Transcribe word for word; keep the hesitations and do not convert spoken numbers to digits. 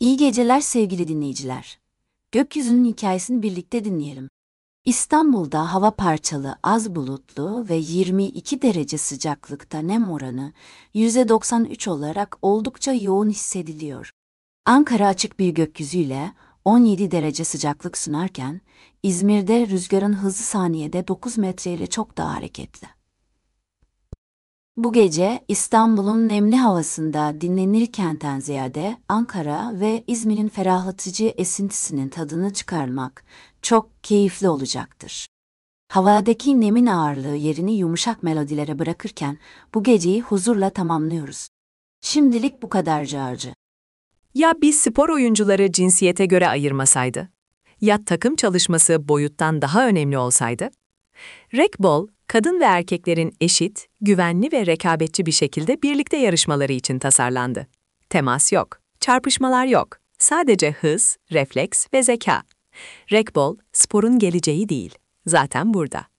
İyi geceler sevgili dinleyiciler. Gökyüzünün hikayesini birlikte dinleyelim. İstanbul'da hava parçalı, az bulutlu ve yirmi iki derece sıcaklıkta nem oranı yüzde doksan üç olarak oldukça yoğun hissediliyor. Ankara açık bir gökyüzüyle on yedi derece sıcaklık sunarken, İzmir'de rüzgarın hızı saniyede dokuz metre ile çok daha hareketli. Bu gece İstanbul'un nemli havasında dinlenirkenden ziyade Ankara ve İzmir'in ferahlatıcı esintisinin tadını çıkarmak çok keyifli olacaktır. Havadaki nemin ağırlığı yerini yumuşak melodilere bırakırken bu geceyi huzurla tamamlıyoruz. Şimdilik bu kadar Carcı. Ya biz spor oyuncuları cinsiyete göre ayırmasaydı? Ya takım çalışması boyuttan daha önemli olsaydı? Racquetball, kadın ve erkeklerin eşit, güvenli ve rekabetçi bir şekilde birlikte yarışmaları için tasarlandı. Temas yok, çarpışmalar yok. Sadece hız, refleks ve zeka. Racquetball, sporun geleceği değil. Zaten burada.